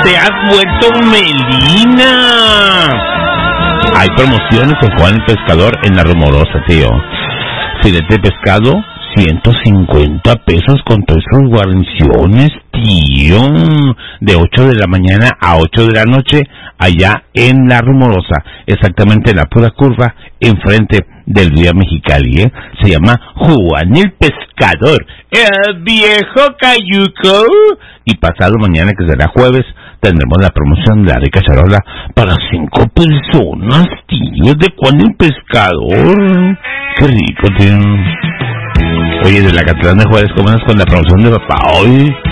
te has vuelto Melina. Hay promociones en Juan el Pescador en La Rumorosa, tío. Filete de pescado, 150 pesos con todas sus guarniciones, tío. De 8 de la mañana a 8 de la noche, allá en La Rumorosa. Exactamente en la pura curva, enfrente del Vía Mexicali, ¿eh? Se llama Juan el Pescador, el viejo cayuco. Y pasado mañana, que será jueves, tendremos la promoción de la rica charola para 5 personas, tío, de Juan el Pescador. Qué rico, tío. Oye, de la Catedral de Juárez, ¿cómo es con la promoción de papá hoy?